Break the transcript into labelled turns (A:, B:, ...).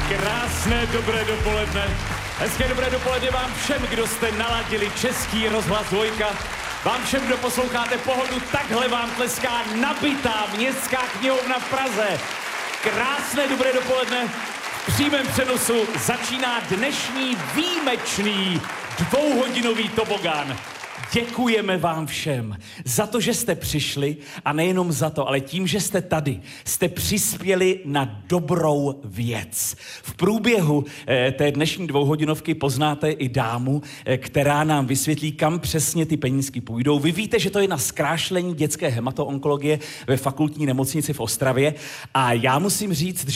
A: Krásné dobré dopoledne. Hezké dobré dopoledne vám všem, kdo jste naladili Český rozhlas Dvojka. Vám všem, kdo posloucháte Pohodu, takhle vám tleská nabitá Městská knihovna v Praze. Krásné dobré dopoledne. V přímém přenosu začíná dnešní výjimečný dvouhodinový tobogán. Děkujeme vám všem za to, že jste přišli a nejenom za to, ale tím, že jste tady, jste přispěli na dobrou věc. V průběhu té dnešní dvouhodinovky poznáte i dámu, která nám vysvětlí, kam přesně ty penízky půjdou. Vy víte, že to je na zkrášlení dětské hematoonkologie ve fakultní nemocnici v Ostravě a já musím říct,